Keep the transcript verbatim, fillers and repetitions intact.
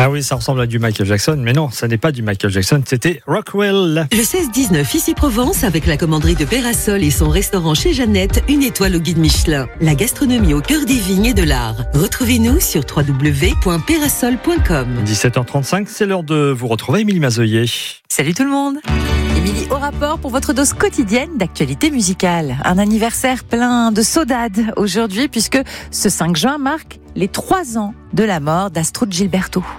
Ah oui, ça ressemble à du Michael Jackson, mais non, ça n'est pas du Michael Jackson, c'était Rockwell. Le seize dix-neuf ici Provence avec la commanderie de Pérasol et son restaurant chez Jeannette, une étoile au guide Michelin. La gastronomie au cœur des vignes et de l'art. Retrouvez-nous sur w w w point pérasol point com. dix-sept heures trente-cinq, c'est l'heure de vous retrouver, Émilie Mazoyer. Salut tout le monde. Émilie au rapport pour votre dose quotidienne d'actualité musicale. Un anniversaire plein de saudade aujourd'hui puisque ce cinq juin marque les trois ans de la mort d'Astrud Gilberto.